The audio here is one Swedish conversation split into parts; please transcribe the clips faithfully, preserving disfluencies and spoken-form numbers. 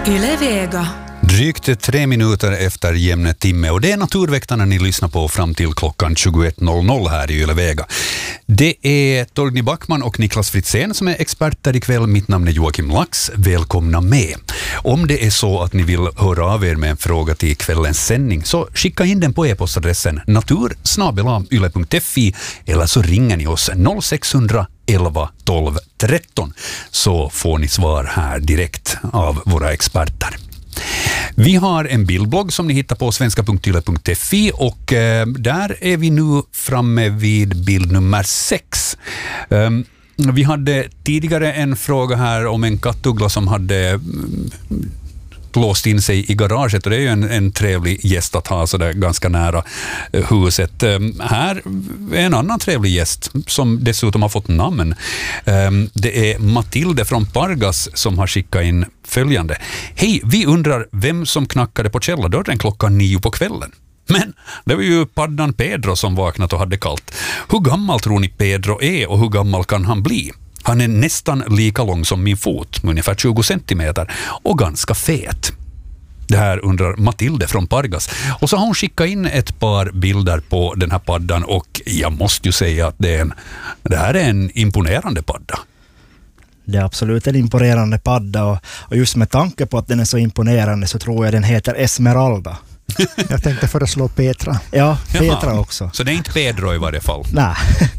Yle Vega. Drygt tre minuter efter jämne timme och det är Naturväktarna ni lyssnar på fram till klockan tjugoett noll noll här i Yle Vega. Det är Torgny Backman och Niklas Fritzén som är experter ikväll. Mitt namn är Joakim Lax. Välkomna med. Om det är så att ni vill höra av er med en fråga till kvällens sändning så skicka in den på e-postadressen natur snabel-a yle punkt fi eller så ringer ni oss noll sex noll noll elva tolv tretton så får ni svar här direkt av våra experter. Vi har en bildblogg som ni hittar på svenska punkt yle punkt fi och eh, där är vi nu framme vid bild nummer sex. Um, vi hade tidigare en fråga här om en kattuggla som hade mm, låst in sig i garaget och det är ju en, en trevlig gäst att ha så där ganska nära eh, huset. Um, här är en annan trevlig gäst som dessutom har fått namn. Um, det är Matilde från Pargas som har skickat in följande. Hej, vi undrar vem som knackade på källardörren klockan nio på kvällen. Men det var ju paddan Pedro som vaknat och hade kallt. Hur gammal tror ni Pedro är och hur gammal kan han bli? Han är nästan lika lång som min fot, ungefär tjugo centimeter och ganska fet. Det här undrar Matilde från Pargas. Och så har hon skickat in ett par bilder på den här paddan och jag måste ju säga att det, är en, det här är en imponerande padda. Det är absolut en imponerande padda och, och just med tanke på att den är så imponerande så tror jag den heter Esmeralda. Jag tänkte föreslå Petra. Ja, Petra Jaha. Också. Så det är inte Pedro i varje fall? Nej.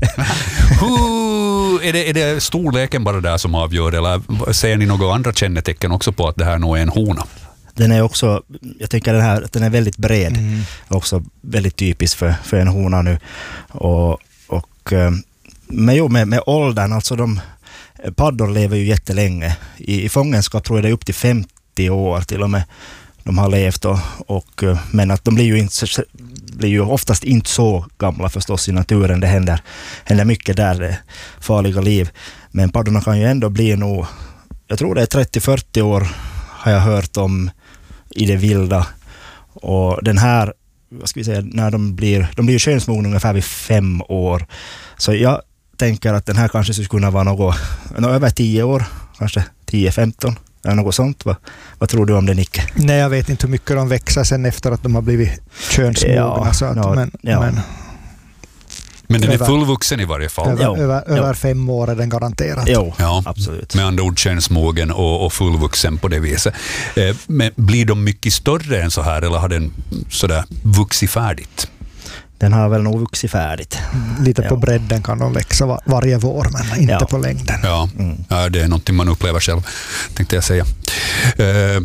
är, det, är det storleken bara där som avgör eller ser ni några andra kännetecken också på att det här nog är en hona? Den är också, jag tycker den här, den är väldigt bred. Mm. Också väldigt typisk för, för en hona nu. Och, och men jo, med, med åldern, alltså de paddor lever ju jättelänge. I, i fångenskap tror jag det är upp till femtio år till och med de har levt. Och, och, men att de blir ju, inte, blir ju oftast inte så gamla förstås i naturen. Det händer, händer mycket där, det farliga liv. Men paddorna kan ju ändå bli nog, jag tror det är trettio till fyrtio år har jag hört om i det vilda. Och den här, vad ska vi säga, när de blir, de blir ju könsmogna ungefär vid fem år. Så jag tänker att den här kanske skulle kunna vara något, något över tio år, kanske tio femton eller något sånt. Vad, vad tror du om det, Nicke? Nej, jag vet inte hur mycket de växer sen efter att de har blivit könsmogna. Ja, så att, ja, men, ja. men, men den är över, fullvuxen i varje fall. Över, ja, över, ja. över fem år är den garanterat. Jo, ja, absolut. Med andra ord könsmogen och, och fullvuxen på det viset. Eh, men blir de mycket större än så här eller har den sådär vuxit färdigt? Den har väl nog vuxit färdigt. Mm, lite ja. på bredden kan de växa var, varje vår, men inte ja. på längden. Ja, mm. ja, det är någonting man upplever själv, tänkte jag säga. Eh,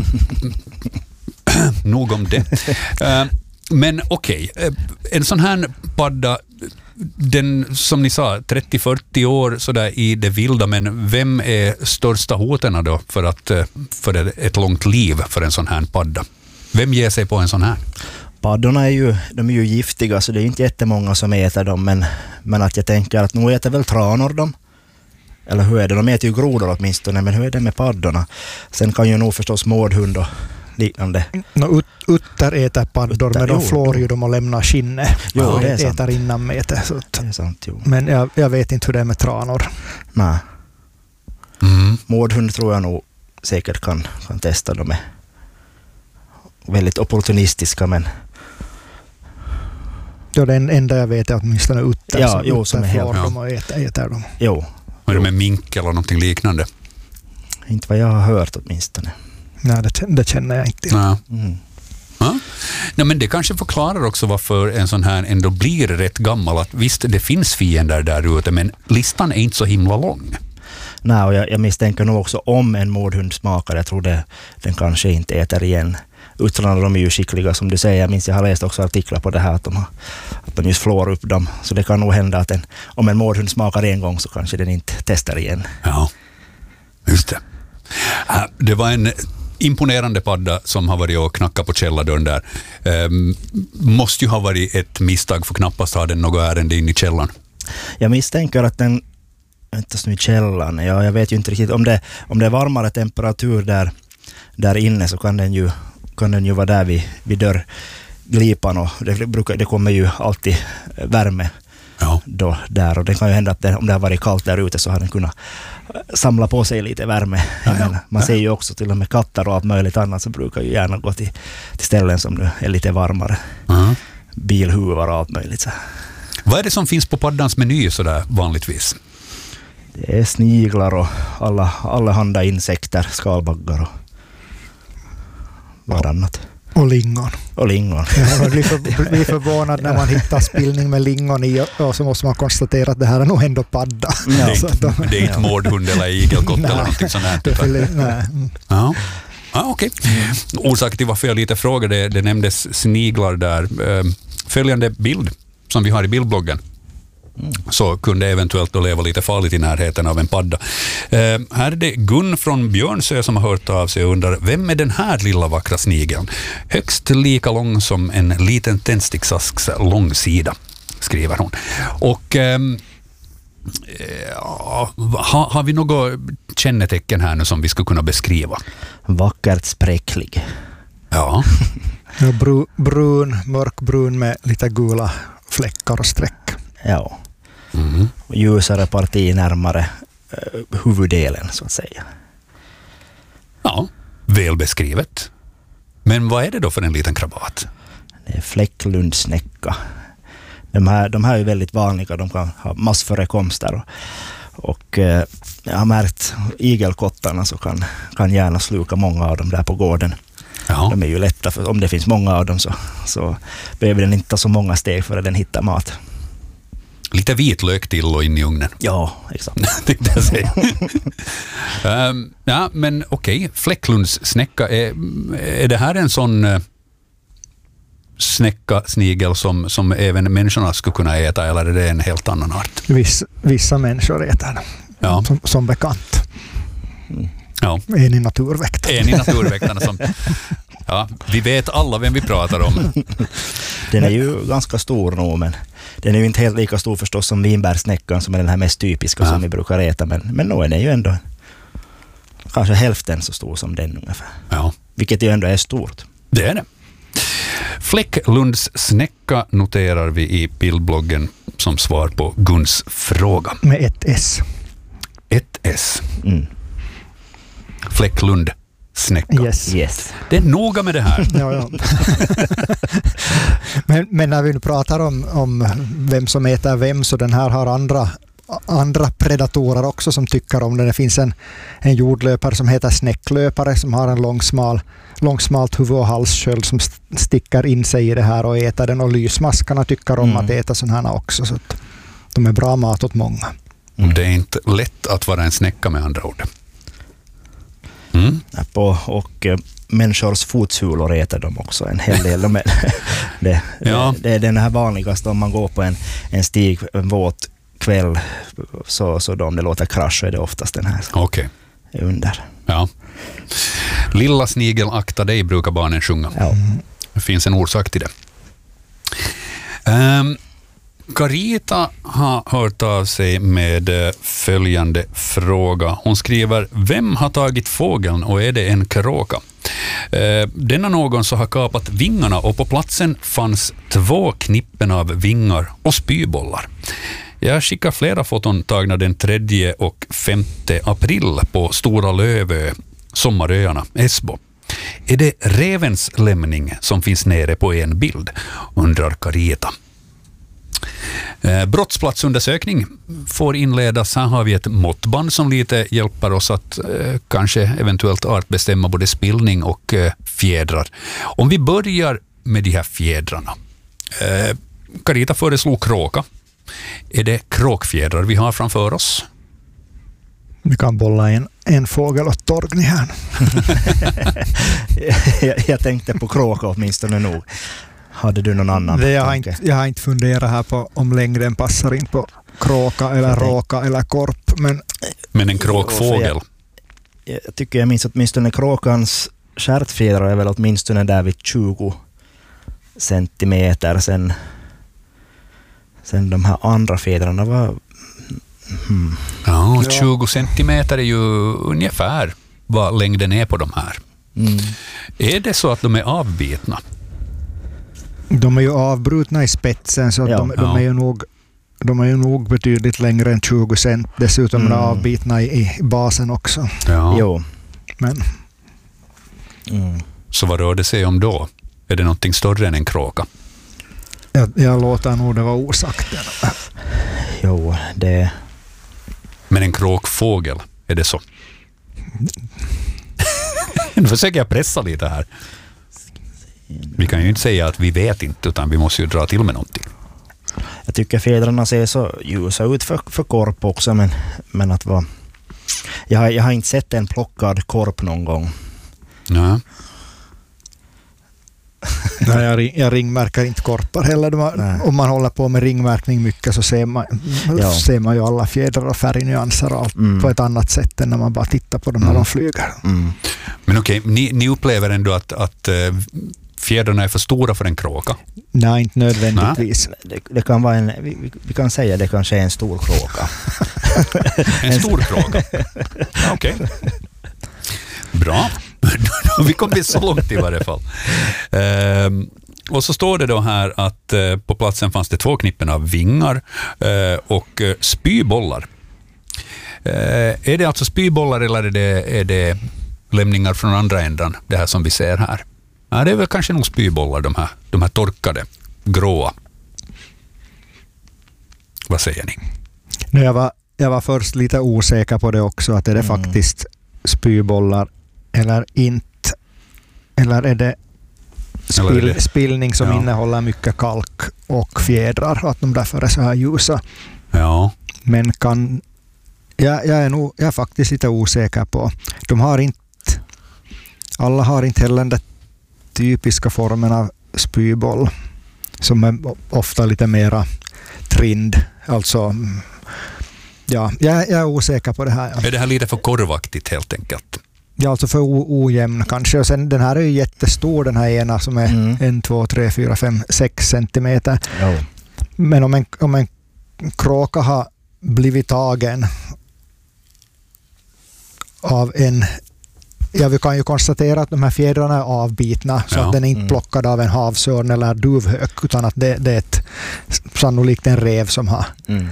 nog om det. Eh, men okej, okay. En sån här padda, den som ni sa, trettio till fyrtio år sådär i det vilda, men vem är största hoten då för, att, för ett långt liv för en sån här padda? Vem ger sig på en sån här? Paddorna är ju, de är ju giftiga så det är inte jättemånga som äter dem, men, men att jag tänker att nu äter väl tranor dem. Eller hur är det? De äter ju grodor åtminstone, men hur är det med paddorna? Sen kan ju nog förstås mårdhund och liknande. No, ut, utter äter paddor, Utter, men de jo, flår jo. ju dem och lämnar skinne. Jo, och det är sant. äter innan mete. Så att, Det är sant, jo. men jag, jag vet inte hur det är med tranor. Nej. Mm. Mårdhund tror jag nog säkert kan, kan testa. De är väldigt opportunistiska, men Ja, den enda jag vet är åtminstone utter Ja, som, jo, utter som är flår helt- dem och äter, äter dem. jo, Är det med mink eller någonting liknande? inte vad jag har hört åtminstone. Nej, det, det känner jag inte till. Ja. Mm. Ja. Nej, men det kanske förklarar också varför en sån här ändå blir rätt gammal. Att visst, det finns fiender där ute, men listan är inte så himla lång. Nej, och jag, jag misstänker nog också om en mårdhund smakar. Jag tror det, den kanske inte äter igen. Utrarna, de är ju skickliga som du säger. Jag minns, jag har läst också artiklar på det här att de, har, att de just flår upp dem. Så det kan nog hända att en, om en mårdhund smakar en gång så kanske den inte testar igen. Ja, just det. Äh, Det var en imponerande padda som har varit och knackat på källardörren där. Ehm, måste ju ha varit ett misstag för knappast har den något ärende in i källaren. Jag misstänker att den, inte nu i källaren, ja, jag vet ju inte riktigt, om det, om det är varmare temperatur där, där inne så kan den ju, kan den ju vara där vid, vid dörrglipan och det, brukar, det kommer ju alltid värme Ja. Då, där. Och det kan ju hända att det, om det har varit kallt där ute så har den kunnat samla på sig lite värme. Ja, ja. Men man ser ju också till och med katter och allt möjligt annat så brukar ju gärna gå till, till ställen som nu är lite varmare. Uh-huh. Bilhuvar och allt möjligt. Så. Vad är det som finns på paddans meny så där vanligtvis? Det är sniglar och alla, alla handa insekter, skalbaggar och varannat. Och lingon. Och lingon. Ja, man blir, för, blir förvånad när man hittar spillning med lingon i och så måste man konstatera att det här är nog ändå padda. Ja. Det, är så inte, de, det är inte mårdhund eller igelkott eller någonting sånt här. Det är, nej. Ja. Ja, okej. Okay. Orsaken till varför jag lite frågade, det, det nämndes sniglar där. Följande bild som vi har i bildbloggen. Mm. Så kunde eventuellt då leva lite farligt i närheten av en padda. Eh, här är det Gun från Björnsö som har hört av sig och undrar, vem är den här lilla vackra snigeln? Högst lika lång som en liten tändsticksasks långsida, skriver hon. Och eh, ja, har, har vi något kännetecken här nu som vi skulle kunna beskriva? Vackert spräcklig. Ja. Ja, bru, brun, mörkbrun med lite gula fläckar och streck. Ja. Mm. Ljusare parti närmare uh, huvuddelen så att säga. Ja, väl beskrivet. Men vad är det då för en liten krabat? Det är fläcklundsnäcka. De här, de här är väldigt vanliga, de kan ha massförekomster och, och uh, jag har märkt igelkottarna så kan, kan gärna sluka många av dem där på gården. Ja. De är ju lätta, för om det finns många av dem så, så behöver den inte ta så många steg för att den hittar mat. Lite vitlök till och in i ugnen. Ja, exakt. Det jag säga. um, ja, men okej. Okay. Fläcklunds snäcka. Är, är det här en sån uh, snäcka, snigel som, som även människorna skulle kunna äta eller är det en helt annan art? Viss, vissa människor äter den. Ja. Som, som bekant. Mm. Ja. En i naturväktarna. En i naturväktarna som... Ja, vi vet alla vem vi pratar om. Den är ju ganska stor nog, men den är ju inte helt lika stor förstås som vinbärsnäckan som är den här mest typiska ja. Som vi brukar äta, men, men nu är den ju ändå kanske hälften så stor som den ungefär. Ja. Vilket ju ändå är stort. Det är det. Fläcklunds snäcka noterar vi i bildbloggen som svar på Guns fråga. Med ett S. Ett S. Mm. Fläcklund snäcka. Yes. Yes. Det är noga med det här. Ja, ja. men, men när vi nu pratar om, om vem som äter vem så den här har andra, andra predatorer också som tycker om den. Det finns en, en jordlöpare som heter snäcklöpare som har en långsmal, långsmalt huvud- och halssköld som stickar in sig i det här och äter den. Och lysmaskarna tycker om mm. att äta sådana här också. Så att de är bra mat åt många. Mm. Det är inte lätt att vara en snäcka med andra ord. Mm. På, och eh, människors fotsulor äter de också en hel del. De är, det, ja. det, det är den här vanligaste om man går på en, en stig en våt kväll så, så då om det låter krasch så är det oftast den här okay. under. Ja. Lilla snigel, akta dig brukar barnen sjunga. Ja. Det finns en orsak till det. Um, Carita har hört av sig med följande fråga. Hon skriver, vem har tagit fågeln och är det en kråka? Eh, denna någon så har kapat vingarna och på platsen fanns två knippen av vingar och spybollar. Jag skickar flera foton tagna den tredje och femte april på Stora Lövö, Sommaröarna, Esbo. Är det revens lämning som finns nere på en bild? Undrar Carita. Eh, brottsplatsundersökning får inledas. Här har vi ett måttband som lite hjälper oss att eh, kanske eventuellt artbestämma både spillning och eh, fjädrar. Om vi börjar med de här fjädrarna. Eh, Carita föreslog kråka. Är det kråkfjädrar vi har framför oss? Vi kan bolla en, en fågel åt Torgny här. jag, jag tänkte på kråka åtminstone nog. Hade du någon annan? Det jag, har inte, jag har inte funderat här på om längden passar in på kråka eller råka eller korp. Men, men en kråkfågel? Jag, jag tycker jag minns åtminstone kråkans stjärtfjädrar är väl åtminstone där vid tjugo centimeter. Sen, sen de här andra fjädrarna var... Hmm. Ja, tjugo centimeter är ju ungefär vad längden är på de här. Mm. Är det så att de är avbitna? De är ju avbrutna i spetsen så att ja, de, de ja. är ju nog de är ju nog betydligt längre än tjugo cent. Dessutom Mm. är avbitna i, i basen också. Ja. Jo. Men Mm. Så vad rör det sig om då? Är det någonting större än en kråka? jag, jag låter nog det vara osagt. Jo, det... Men en kråkfågel, är det så? Nu försöker jag pressa lite här. Vi kan ju inte säga att vi vet inte, utan vi måste ju dra till med någonting. Jag tycker fjädrarna ser så ljusa ut för, för korp också, men, men att vara... Jag har, jag har inte sett en plockad korp någon gång. Ja. Nej, jag, ring, jag ringmärker inte korpar heller. De har, om man håller på med ringmärkning mycket så ser man, Ja. ser man ju alla fjädrar och färgnyanser och allt Mm. på ett annat sätt än när man bara tittar på dem när Mm. de flyger. Mm. Men okej, ni, ni upplever ändå att, att eh, fjädrarna är för stora för en kråka? Nej, inte nödvändigtvis. Det, det kan vara en, vi, vi kan säga att det kanske är en stor kråka. En stor kråka? Ja, okej. Bra. Vi kommer så långt i varje fall. Ehm, och så står det då här att eh, på platsen fanns det två knippen av vingar eh, och eh, spybollar. Eh, är det alltså spybollar eller är det, är det lämningar från andra ändan, det här som vi ser här? Ja, det är väl kanske nog spybollar, de här, de här torkade, gråa. Vad säger ni? Nu, jag, var, jag var först lite osäker på det också, att är det Mm. faktiskt spybollar eller inte. Eller är det, spill, Eller är det- spillning som Ja. innehåller mycket kalk och fjädrar och att de därför är så här ljusa. Ja, Men kan... Jag, jag, är nog, jag är faktiskt lite osäker på. De har inte... Alla har inte heller den där typiska formen av spyboll som är ofta lite mera trind. Alltså... mm, Ja, jag, jag är osäker på det här. Ja. är det här lite för korvaktigt helt enkelt? Ja, alltså för o, ojämn kanske. Och sen den här är ju jättestor, den här ena som är Mm. en, två, tre, fyra, fem, sex centimeter. Jo. Men om en, om en kråka har blivit tagen av en... Ja, vi kan ju konstatera att de här fjädrarna är avbitna, så Ja. att den är inte Mm. plockad av en havsörn eller duvhök, utan att det, det är ett, sannolikt en rev som har... Mm.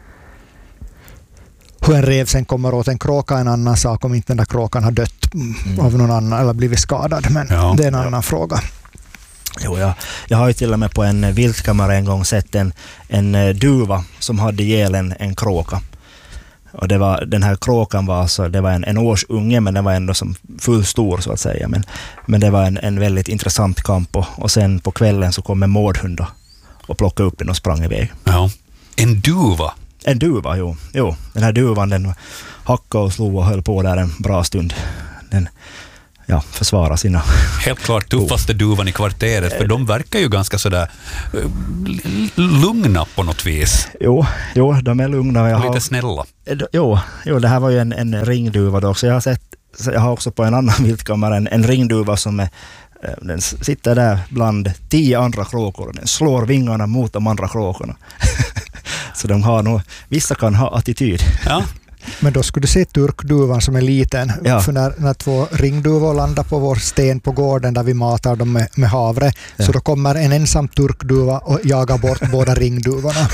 Hur en rev sen kommer åt en kråka är en annan sak, om inte den där kråkan har dött Mm. av någon annan eller blivit skadad. Men Ja. det är en Ja. annan fråga. Jo, jag, jag har ju till och med på en viltkammare en gång sett en, en eh, duva som hade ihjäl en, en kråka. Och det var, den här kråkan var alltså, det var en, en årsunge, men den var ändå som full stor så att säga. Men, men det var en, en väldigt intressant kamp, och, och sen på kvällen så kom en mårdhund och, och plockade upp den och sprang iväg. Ja. En duva? En duva, jo. jo. Den här duvan, den hackade och slog och höll på där en bra stund. Den ja, försvarade sina... Helt klart tuffaste duvan i kvarteret, för de verkar ju ganska sådär eh, l- lugna på något vis. Jo, jo de är lugna. Jag Och lite har, snälla. jo, jo, det här var ju en, en ringduva då. Så jag har sett, så jag har också på en annan viltkammare en, en ringduva som är, eh, den sitter där bland tio andra kråkor och den slår vingarna mot de andra kråkorna. Så de har nog, vissa kan ha attityd. Ja. Men då skulle du se turkduvan som är liten. Ja. För när, när två ringduvor landar på vår sten på gården där vi matar dem med, med havre, Ja. så då kommer en ensam turkduva och jagar bort båda ringduvorna.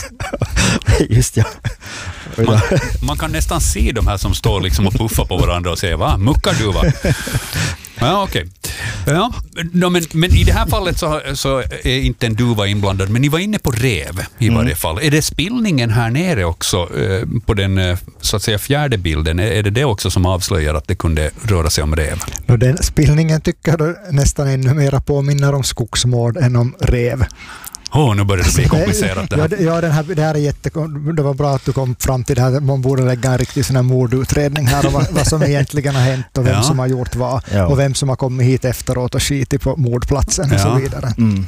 Just ja. Och Man, jag- man kan nästan se de här som står liksom och puffar på varandra och säger, va? Muckar duva? Ja, okej. Ja, no, men, men i det här fallet så, så är inte en duva inblandad, men ni var inne på rev i Mm. varje fall. Är det spillningen här nere också eh, på den eh, så att säga fjärde bilden? Är, är det det också som avslöjar att det kunde röra sig om rev? Och den spillningen tycker jag då nästan ännu mer påminner om skogsmård än om rev. Åh, oh, nu börjar det bli komplicerat det Ja, här. det, ja den här, det här är jättekon... Det var bra att du kom fram till det här. Man borde lägga en riktig sån här mordutredning här och vad, vad som egentligen har hänt och vem Ja. som har gjort vad. Ja. Och vem som har kommit hit efteråt och skitit på mordplatsen och Ja. så vidare. Mm.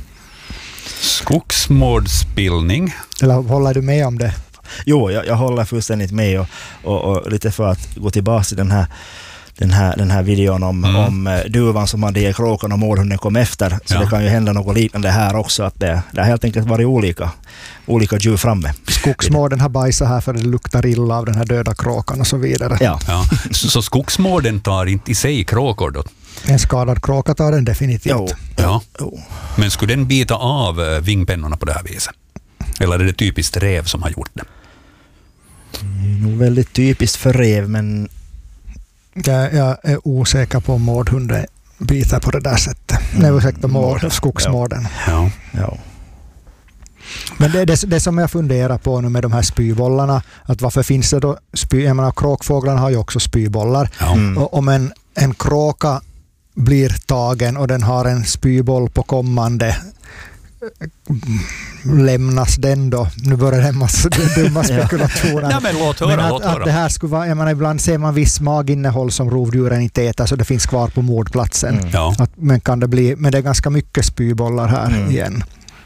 Skogsmårdsspillning. Eller håller du med om det? Jo, jag, jag håller fullständigt med, och, och, och lite för att gå tillbaka till den här den här, den här videon om, Mm. om eh, duvan som hade i kråkan och mårdhunden kom efter. Så Ja. det kan ju hända något liknande här också, att det, det har helt enkelt varit olika, olika djur framme. Skogsmården har bajsat här för det luktar illa av den här döda kråkan och så vidare. Ja, Ja. Så, så skogsmården tar inte i sig kråkor då? En skadad kråka tar den definitivt. jo. Ja. jo. Men skulle den bita av eh, vingpennorna på det här viset? Eller är det typiskt rev som har gjort det? Det är nog väldigt typiskt för rev, men Jag, jag är osäker på om mårdhunden biter på det där sättet. Mm. Nej, ursäkta, mård, skogsmården. Ja. ja. Men det är det, det som jag funderar på nu med de här spybollarna, att varför finns det då spy? Jag menar, kråkfåglarna har ju också spybollar. Ja. Mm. Och om en, en kråka blir tagen och den har en spyboll på kommande, lämnas den då? Nu börjar det en massa dumma spekulationer. Ja, men låt höra, men att, låt höra. att det här skulle vara, jag menar, ibland ser man viss maginnehåll som rovdjuren inte äter, så det finns kvar på mordplatsen. Mm. Ja. Att, men kan det bli, men det är ganska mycket spybollar här Mm. igen.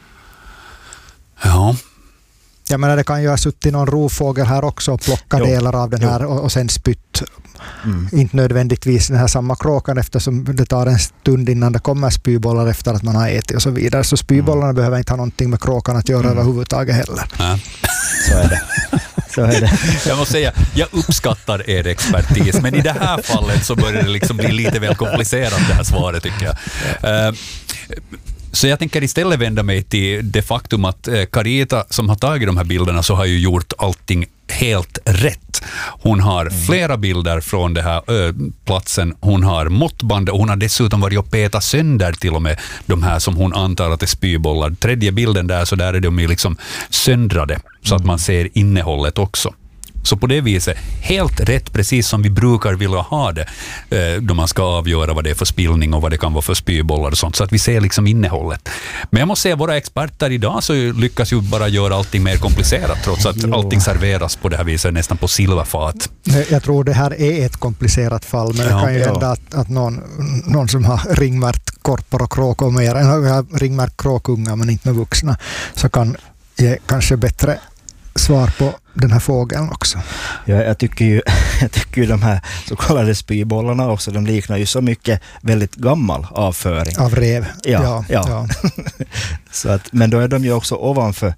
Ja. Jag menar, det kan ju ha suttit någon rovfågel här också och plocka Jo. delar av den Jo. här och, och sen spytt. Mm. Inte nödvändigtvis den här samma kråkan, eftersom det tar en stund innan det kommer spybollar efter att man har ätit och så vidare. Så spybollarna mm. behöver inte ha någonting med kråkan att göra mm. överhuvudtaget heller. Ja. Så är det. Så är det. Jag måste säga, jag uppskattar er expertis, men i det här fallet så börjar det liksom bli lite väl komplicerat det här svaret, tycker jag. Uh, Så jag tänker istället vända mig till det faktum att Carita, som har tagit de här bilderna, så har ju gjort allting helt rätt. Hon har mm. flera bilder från den här ö, platsen. Hon har måttband och hon har dessutom varit och petat sönder till och med de här som hon antar att är spybollar. Tredje bilden där, så där är de ju liksom söndrade så att man ser innehållet också. Så på det viset, helt rätt, precis som vi brukar vilja ha det eh, då man ska avgöra vad det är för spillning och vad det kan vara för spybollar och sånt, så att vi ser liksom innehållet. Men jag måste säga, våra experter idag så lyckas ju bara göra allting mer komplicerat, trots att jo. allting serveras på det här viset, nästan på silverfat. Jag tror det här är ett komplicerat fall, men ja, det kan ju ja. hända att, att någon, någon som har ringmärkt korpor och kråkor mer, än har ringmärkt kråkungar men inte med vuxna, så kan ge kanske bättre svar på den här fågeln också. Ja, jag tycker ju jag tycker ju de här så kallade spybollarna också, de liknar ju så mycket väldigt gammal avföring. Av rev. Ja, ja, ja. ja. Så att, men då är de ju också ovanför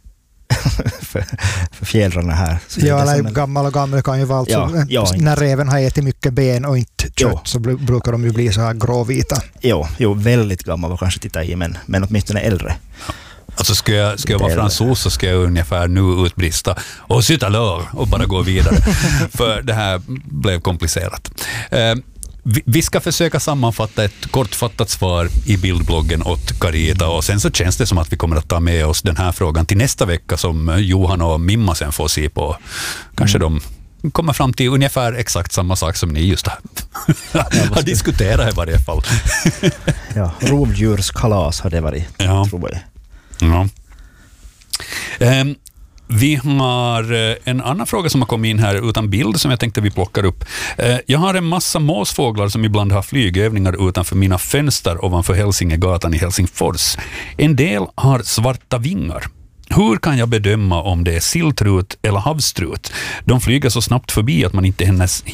för, för fjädrarna här. Så ja, eller en... gammal och gammal kan ju vara alltså, ja, ja, när reven har ätit mycket ben och inte kött, jo. så brukar de ju bli så här gråvita. Jo, jo väldigt gammal och kanske titta i, men, men åtminstone äldre. Alltså ska jag, ska jag vara fransos så ska jag ungefär nu utbrista och sitta lör och bara gå vidare. För det här blev komplicerat. Eh, vi, vi ska försöka sammanfatta ett kortfattat svar i bildbloggen åt Carita, och sen så känns det som att vi kommer att ta med oss den här frågan till nästa vecka, som Johan och Mimma sen får se på. Kanske mm. de kommer fram till ungefär exakt samma sak som ni just har, har diskuterat i varje fall. Ja, rovdjurskalas har det varit, ja. tror jag. Ja. Eh, vi har en annan fråga som har kommit in här utan bild som jag tänkte vi plockar upp. Eh, jag har en massa måsfåglar som ibland har flygövningar utanför mina fönster ovanför Hälsingegatan i Helsingfors. En del har svarta vingar. Hur kan jag bedöma om det är silltrut eller havstrut? De flyger så snabbt förbi att man inte hinner